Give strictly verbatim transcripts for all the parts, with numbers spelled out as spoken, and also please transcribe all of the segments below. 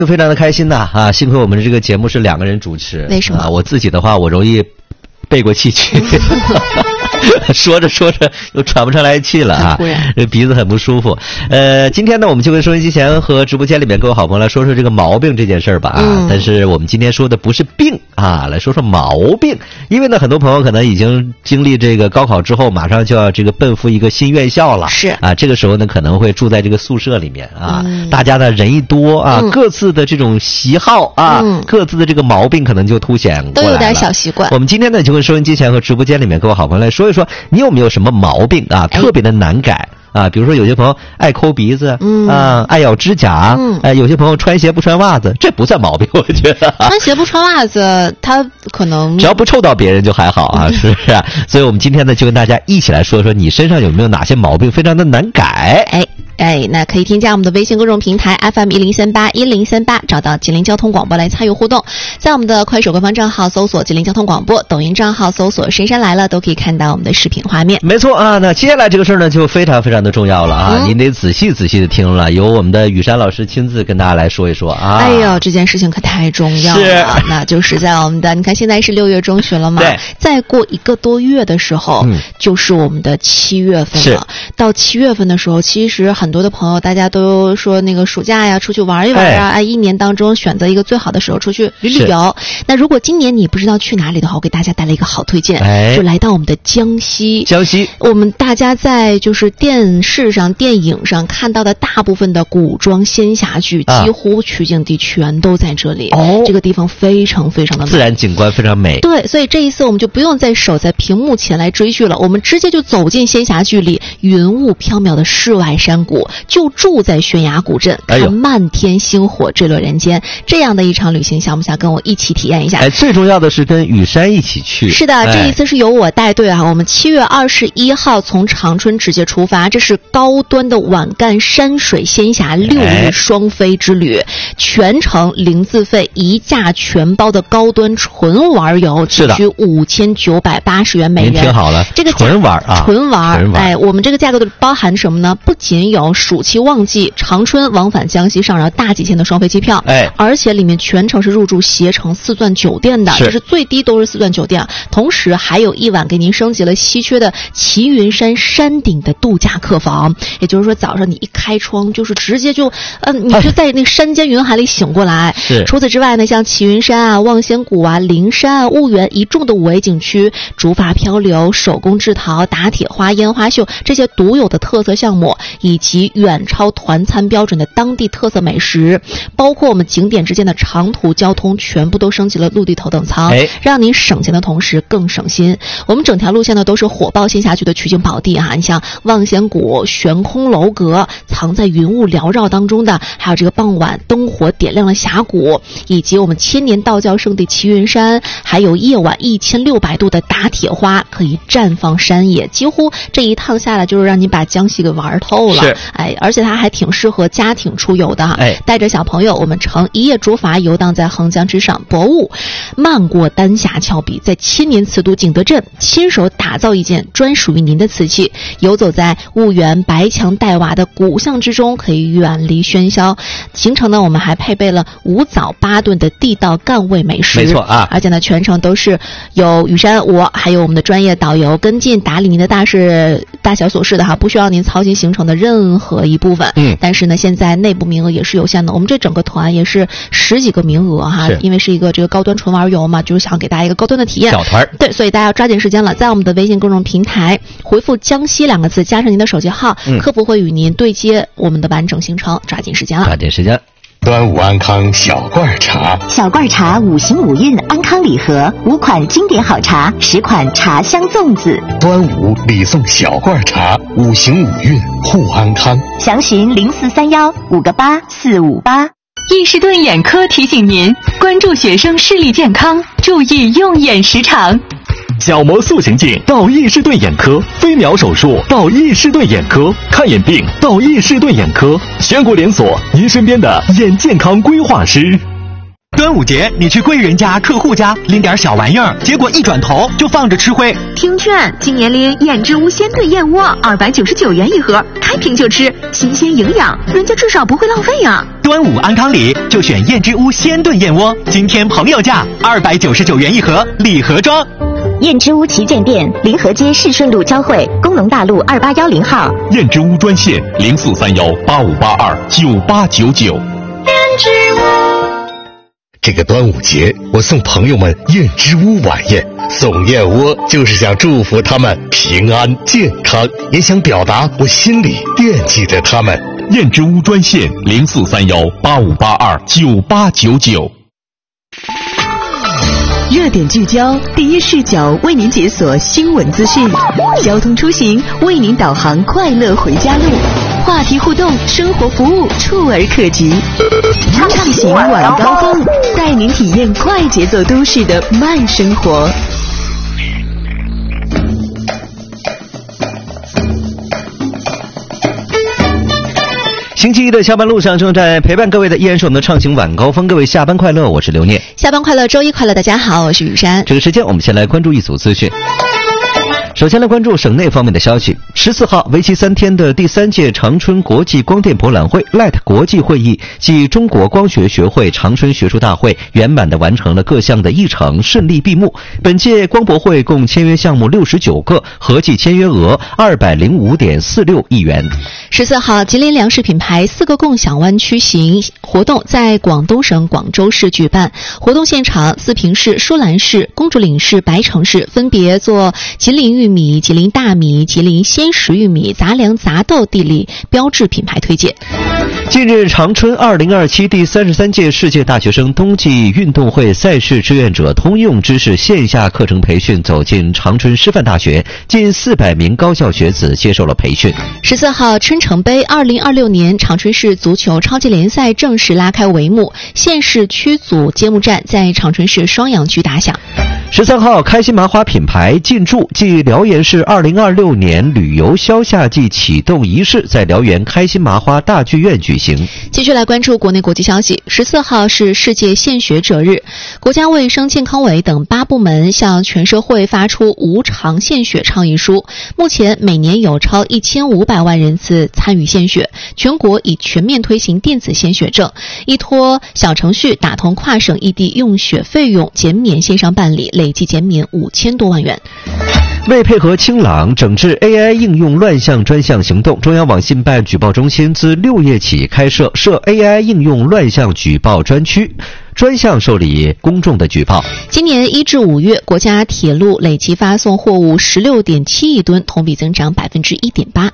非常的开心呐啊！幸亏我们的这个节目是两个人主持。 为什么？ 啊、我自己的话，我容易背过气去。说着说着又喘不上来气了啊，这鼻子很不舒服。呃，今天呢，我们就跟收音机前和直播间里面各位好朋友来说说这个毛病这件事儿吧啊。嗯、但是我们今天说的不是病啊，来说说毛病。因为呢，很多朋友可能已经经历这个高考之后，马上就要这个奔赴一个新院校了。 是啊，这个时候呢，可能会住在这个宿舍里面啊。嗯、大家呢人一多啊，嗯、各自的这种喜好啊，嗯、各自的这个毛病可能就凸显过来了， 都有点小习惯。 我们今天呢，就跟收音机前和直播间里面各位好朋友来说一说。你有没有什么毛病啊？特别的难改啊？比如说有些朋友爱抠鼻子，嗯啊，爱咬指甲，嗯，哎，有些朋友穿鞋不穿袜子，这不算毛病，我觉得。 穿鞋不穿袜子，他可能只要不臭到别人就还好啊，是不是啊？所以我们今天呢，就跟大家一起来说说你身上有没有哪些毛病非常的难改。 哎哎，那可以添加我们的微信公众平台 F M 一零三八一零三八，找到吉林交通广播来参与互动。在我们的快手官方账号搜索吉林交通广播，抖音账号搜索深山来了，都可以看到我们的视频画面。 没错啊，那接下来这个事儿呢，就非常非常的重要了啊，嗯、您得仔细仔细的听了，由我们的雨山老师亲自跟大家来说一说啊。 哎呦，这件事情可太重要了，那就是在我们的，你看现在是六月中旬了嘛， 对， 再过一个多月的时候，嗯、就是我们的七月份了。到七月份的时候，其实很多的朋友大家都说那个暑假呀，出去玩一玩啊，哎，一年当中选择一个最好的时候出去旅旅游。那如果今年你不知道去哪里的话，我给大家带来一个好推荐，哎、就来到我们的江西。 江西， 我们大家在就是电视上、电影上看到的大部分的古装仙侠剧，啊、几乎取景地全都在这里。哦，这个地方非常非常的美， 自然景观非常美。 对，所以这一次我们就不用再守在屏幕前来追剧了，我们直接就走进仙侠剧里云雾缥缈的世外山谷，就住在悬崖古镇，看漫天星火坠落人间，哎、这样的一场旅行，想不想跟我一起体验一下？ 哎，最重要的是跟雨山一起去。 是的，哎、这一次是由我带队啊，我们七月二十一号从长春直接出发，这是高端的晚干山水仙侠六日双飞之旅，哎、全程零自费，一价全包的高端纯玩游，只需五千九百八十元每人。 您听好了， 这个纯玩啊， 纯玩，纯玩哎，我们这个价格都包含什么呢？不仅有暑期旺季长春往返江西上饶大几千的双飞机票，哎，而且里面全程是入住携程四钻酒店的，就是最低都是四钻酒店，同时还有一晚给您升级了稀缺的齐云山山顶的度假客房，也就是说早上你一开窗就是直接就，呃，你就在那山间云海里醒过来。是。除此之外呢，像齐云山啊、望仙谷啊、灵山啊、婺源一众的五 A 景区，竹筏漂流、手工制陶、打铁花、烟花秀这些独有的特色项目，以及远超团餐标准的当地特色美食，包括我们景点之间的长途交通，全部都升级了陆地头等舱，哎、让您省钱的同时更省心。我们整条路线呢都是火爆仙侠剧的取景宝地啊，你像望仙谷悬空楼阁，藏在云雾缭绕当中的，还有这个傍晚灯火点亮了峡谷，以及我们千年道教圣地齐云山，还有夜晚一千六百度的打铁花可以绽放山野，几乎这一趟下来就是让你把江西给玩透了。哎，而且它还挺适合家庭出游的哈。哎，带着小朋友，我们乘一叶竹筏游荡在横江之上，博物漫过丹霞峭壁，在千年瓷都景德镇亲手打造一件专属于您的瓷器，游走在婺源白墙黛瓦的古巷之中，可以远离喧嚣。行程呢，我们还配备了五早八顿的地道赣味美食， 没错啊。 而且呢，全程都是有雨山我还有我们的专业导游跟进打理您的大事大小琐事的哈，不需要您操心行程的任何一部分。嗯，但是呢，现在内部名额也是有限的，我们这整个团也是十几个名额哈，因为是一个这个高端纯玩游嘛，就是想给大家一个高端的体验。 小团对，所以大家要抓紧时间了，在我们的微信公众平台回复江西两个字，加上您的手机号，嗯、客服会与您对接我们的完整行程，抓紧时间了， 抓紧时间。 端午安康小罐茶， 小罐茶五行五运安康礼盒，五款经典好茶，十款茶香粽子。 端午礼送小罐茶，五行五运护安康。 详询零四三幺五个八四五八。 易士顿眼科提醒您关注学生视力健康，注意用眼时长。 角膜塑形镜到易士顿眼科，飞秒手术到易士顿眼科，看眼病到易士顿眼科，全国连锁，您身边的眼健康规划师。 端午节你去贵人家客户家拎点小玩意儿，结果一转头就放着吃灰。 听劝，今年拎燕之屋鲜炖燕窝二百九十九元一盒，开瓶就吃，新鲜营养，人家至少不会浪费呀。 端午安康礼就选燕之屋鲜炖燕窝，今天朋友价二百九十九元一盒，礼盒装。 燕之屋旗舰店，临河街市顺路交汇，工农大路二八幺零号。 燕之屋专线零四三幺八五八二九八九九。 燕之屋。 这个端午节，我送朋友们燕之屋晚宴。送燕窝就是想祝福他们平安健康，也想表达我心里惦记着他们。 燕之屋专线零四三幺八五八二九八九九。 热点聚焦，第一视角为您解锁新闻资讯，交通出行为您导航快乐回家路，话题互动，生活服务触而可及。畅行晚高峰，带您体验快节奏都市的慢生活。 星期一的下班路上，正在陪伴各位的依然是我们的畅行晚高峰。各位下班快乐，我是刘念。 下班快乐，周一快乐，大家好，我是雨珊。 这个时间我们先来关注一组资讯。首先来关注省内方面的消息。十四号，为期三天的第三届长春国际光电博览会 L I T 国际会议暨中国光学学会长春学术大会圆满地完成了各项的议程，顺利闭幕。本届光博会共签约项目六十九个，合计签约额二百零五点四六亿元。 十四号，吉林粮食品牌四个共享湾区行活动在广东省广州市举办。活动现场，四平市、舒兰市、公主岭市、白城市分别做吉林玉米、吉林大米、吉林鲜食玉米、杂粮杂豆地理标志品牌推介。 近日，长春二零二七第三十三届世界大学生冬季运动会赛事志愿者通用知识线下课程培训走进长春师范大学，近四百名高校学子接受了培训。 十四号，春城杯二零二六年长春市足球超级联赛正式拉开帷幕，县市区组揭幕战在长春市双阳区打响。 十三号，开心麻花品牌进驻暨辽源市二零二六年旅游消夏季启动仪式在辽源开心麻花大剧院举行。 继续来关注国内国际消息。十四号是世界献血者日，国家卫生健康委等八部门向全社会发出无偿献血倡议书。目前每年有超一千五百万人次参与献血，全国已全面推行电子献血证，依托小程序打通跨省异地用血费用减免线上办理，累计减免五千多万元。 为配合清朗整治 A I 应用乱象专项行动，中央网信办举报中心自六月起开设涉 A I 应用乱象举报专区，专项受理公众的举报。 今年一至五月，国家铁路累计发送货物十六点七亿吨，同比增长百分之一点八。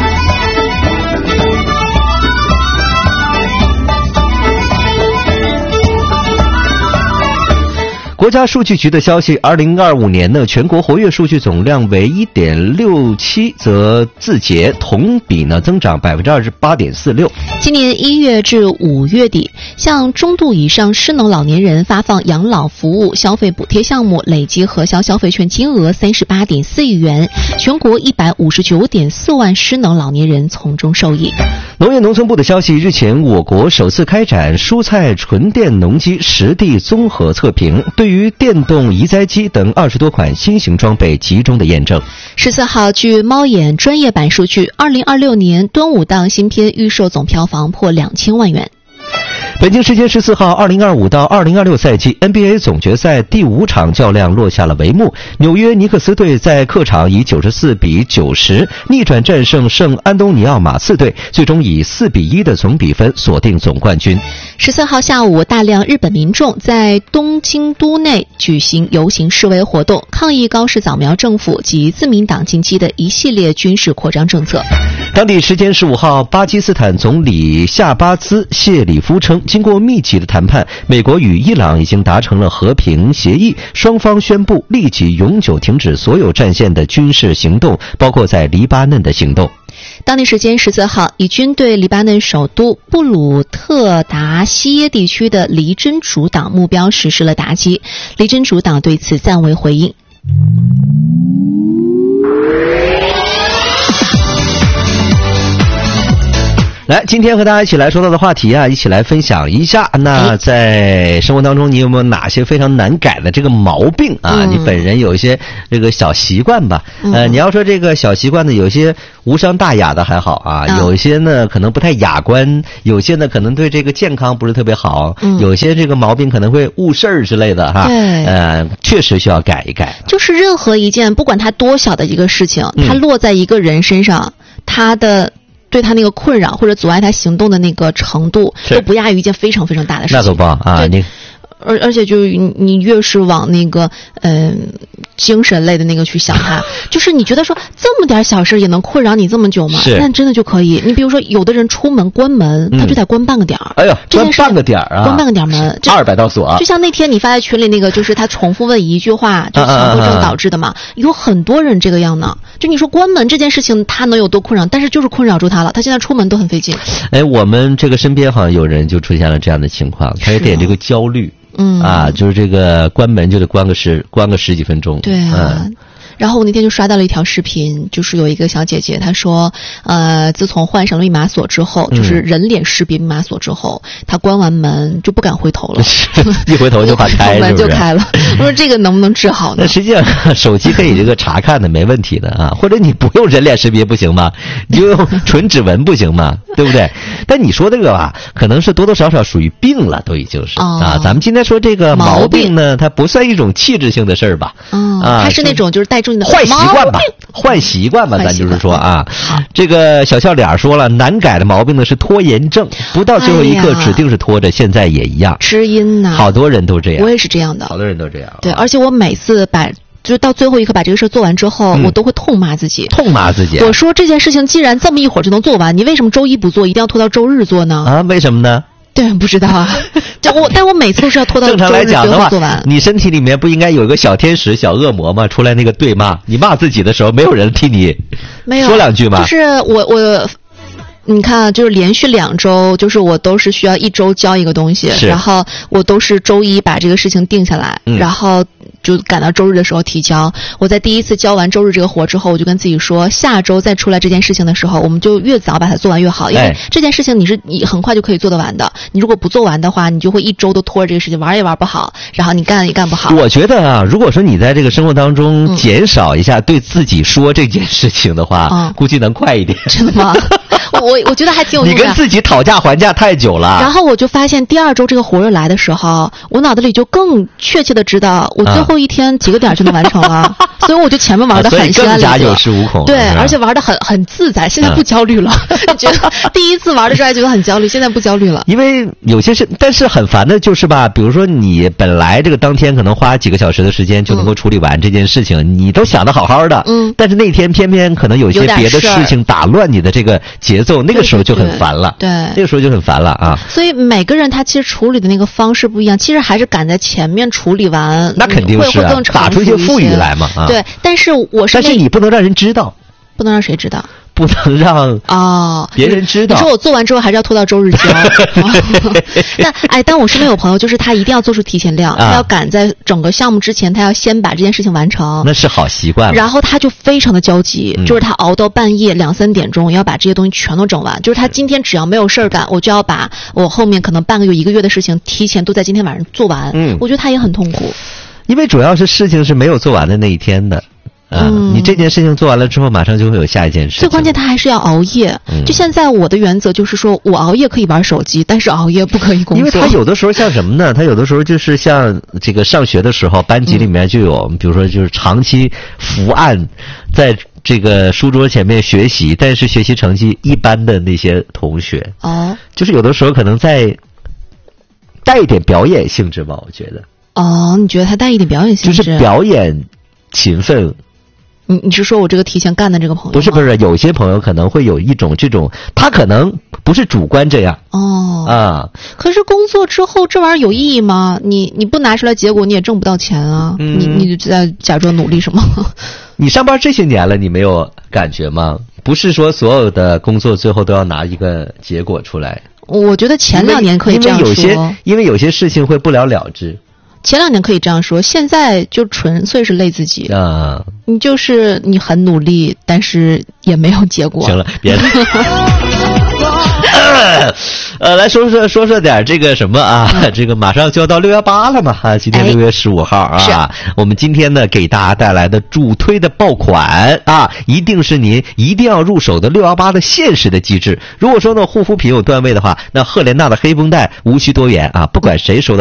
国家数据局的消息，二零二五年呢，全国活跃数据总量为一点六七，则字节同比呢增长百分之二十八点四六。 今年一月至五月底，向中度以上失能老年人发放养老服务消费补贴项目累计核销消费券金额三十八点四亿元，全国一百五十九点四万失能老年人从中受益。 农业农村部的消息，日前我国首次开展蔬菜纯电农机实地综合测评，对于电动移栽机等二十多款新型装备集中的验证。 十四号，据猫眼专业版数据，二零二六年端午档新片预售总票房破两千万元。 北京时间十四号，二零二五到二零二六赛季 N B A 总决赛第五场较量落下了帷幕。纽约尼克斯队在客场以九十四比九十逆转战胜圣安东尼奥马刺队，最终以四比一的总比分锁定总冠军。 十四号下午，大量日本民众在东京都内举行游行示威活动，抗议高市早苗政府及自民党近期的一系列军事扩张政策。 当地时间十五号，巴基斯坦总理夏巴兹谢里夫称，经过密集的谈判，美国与伊朗已经达成了和平协议，双方宣布立即永久停止所有战线的军事行动，包括在黎巴嫩的行动。 当地时间十四号，以军对黎巴嫩首都布鲁特达西耶地区的黎真主党目标实施了打击，黎真主党对此暂未回应。 来，今天和大家一起来说到的话题啊，一起来分享一下。那在生活当中，你有没有哪些非常难改的这个毛病啊？嗯、你本人有一些这个小习惯吧？嗯、呃，你要说这个小习惯呢，有些无伤大雅的还好啊，嗯、有一些呢可能不太雅观，有些呢可能对这个健康不是特别好，嗯、有些这个毛病可能会误事儿之类的哈。 对， 呃，确实需要改一改。 就是任何一件，不管它多小的一个事情，它落在一个人身上，它的。对他那个困扰或者阻碍他行动的那个程度，都不亚于一件非常非常大的事情。 那多棒啊！你而而且就是你你越是往那个嗯、呃、精神类的那个去想它，就是你觉得说这么点小事也能困扰你这么久吗？那真的就可以。你比如说，有的人出门关门，嗯、他就得关半个点儿。 哎呦，关半个点儿啊！ 关半个点儿门， 二百道锁啊！ 就像那天你发在群里那个，就是他重复问一句话，就强迫症导致的嘛。啊啊啊啊有很多人这个样呢。就你说关门这件事情，他能有多困扰？但是就是困扰住他了，他现在出门都很费劲。 哎，我们这个身边好像有人就出现了这样的情况，他有点这个焦虑。嗯啊，就是这个关门就得关个十关个十几分钟。 对啊。嗯然后我那天就刷到了一条视频，就是有一个小姐姐，她说，呃，自从换上了密码锁之后，嗯、就是人脸识别密码锁之后，她关完门就不敢回头了， 一回头就怕开， 门就开了。我说这个能不能治好呢？ 那实际上手机可以这个查看的，没问题的啊，或者你不用人脸识别不行吗？你就用纯指纹不行吗？对不对？但你说这个吧，可能是多多少少属于病了，都已经是、哦、啊。咱们今天说这个毛病呢，它不算一种气质性的事儿吧？ 嗯、哦，它是那种就是带住你的坏习惯吧，坏习惯吧，咱就是说啊，这个小笑脸说了，难改的毛病呢是拖延症，不到最后一刻指定是拖着，哎、现在也一样。 知音呐， 好多人都这样， 我也是这样的， 好多人都这样。 对，而且我每次把。就是到最后一刻把这个事做完之后、嗯，我都会痛骂自己。 痛骂自己。 我说这件事情既然这么一会儿就能做完，你为什么周一不做，一定要拖到周日做呢？ 啊，为什么呢？ 对，不知道啊。就我，但我每次都是要拖到周日正常来讲的话做完。 你身体里面不应该有一个小天使、小恶魔吗？出来那个对骂，你骂自己的时候，没有人替你说两句吗？ 就是我我。你看，就是连续两周，就是我都是需要一周交一个东西，然后我都是周一把这个事情定下来，嗯、然后就赶到周日的时候提交。我在第一次交完周日这个活之后，我就跟自己说，下周再出来这件事情的时候，我们就越早把它做完越好，因为这件事情你是你很快就可以做得完的。你如果不做完的话，你就会一周都拖着这个事情，玩也玩不好，然后你干也干不好。 我觉得啊，如果说你在这个生活当中减少一下对自己说这件事情的话，嗯、估计能快一点。 真的吗？我我觉得还挺有用的。 你跟自己讨价还价太久了。 然后我就发现第二周这个活儿来的时候，我脑子里就更确切的知道我最后一天几个点就能完成了，啊、所以我就前面玩的很心安理得， 更加有恃无恐。 对，而且玩的很很自在，现在不焦虑了。嗯、觉得第一次玩的时候还觉得很焦虑，现在不焦虑了。 因为有些事，但是很烦的就是吧，比如说你本来这个当天可能花几个小时的时间就能够处理完这件事情，嗯、你都想得好好的，嗯，但是那天偏偏可能有些别的事情打乱你的这个节奏。那个时候就很烦了， 对， 那个时候就很烦了啊。 所以每个人他其实处理的那个方式不一样，其实还是赶在前面处理完， 那肯定是、啊、 会更打出一些富裕来嘛啊。 对，但是我是， 但是你不能让人知道， 不能让谁知道。 不能让哦别人知道。 你说我做完之后还是要拖到周日交。但哎，但我身边有朋友，就是他一定要做出提前量，啊、他要赶在整个项目之前，他要先把这件事情完成。 那是好习惯。 然后他就非常的焦急，嗯、就是他熬到半夜两三点钟，也要把这些东西全都整完。就是他今天只要没有事儿干，我就要把我后面可能半个月、一个月的事情提前都在今天晚上做完。嗯，我觉得他也很痛苦， 因为主要是事情是没有做完的那一天的。啊、嗯，你这件事情做完了之后，马上就会有下一件事情。 最关键，他还是要熬夜。嗯、就现在我的原则就是说，我熬夜可以玩手机，但是熬夜不可以工作。 因为他有的时候像什么呢？他有的时候就是像这个上学的时候，班级里面就有，嗯、比如说就是长期伏案在这个书桌前面学习，但是学习成绩一般的那些同学。哦，就是有的时候可能在带一点表演性质吧，我觉得。 哦，你觉得他带一点表演性质？ 就是表演勤奋。 你你是说我这个提前干的这个朋友吗？ 不是不是，有些朋友可能会有一种这种，他可能不是主观这样哦啊。 可是工作之后这玩意儿有意义吗？你你不拿出来结果，你也挣不到钱啊。嗯、你你在假装努力什么？ 你上班这些年了，你没有感觉吗？不是说所有的工作最后都要拿一个结果出来。 我觉得前两年可以这样说， 因为有些因为有些事情会不了了之。 前两年可以这样说，现在就纯粹是累自己啊！ 你就是你很努力，但是也没有结果。 行了，别了。 呃，来说说说说点这个什么啊？嗯、这个马上就要到六幺八了嘛，啊，今天六月十五号啊，我们今天呢给大家带来的主推的爆款啊，一定是您一定要入手的六幺八的限时的机制。如果说呢护肤品有段位的话，那赫莲娜的黑绷带无需多言啊，不管谁收到。